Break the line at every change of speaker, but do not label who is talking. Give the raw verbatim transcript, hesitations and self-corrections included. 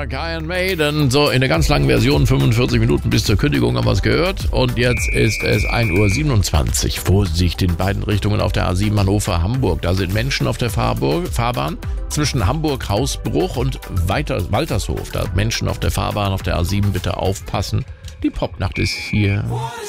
Dark Iron Maiden. So, in der ganz langen Version, fünfundvierzig Minuten bis zur Kündigung haben wir es gehört. Und jetzt ist es ein Uhr siebenundzwanzig. Vorsicht in beiden Richtungen auf der A sieben Hannover-Hamburg. Da sind Menschen auf der Fahrburg, Fahrbahn zwischen Hamburg-Hausbruch und Weiter, Waltershof. Da Menschen auf der Fahrbahn auf der A sieben, bitte aufpassen. Die Popnacht ist hier.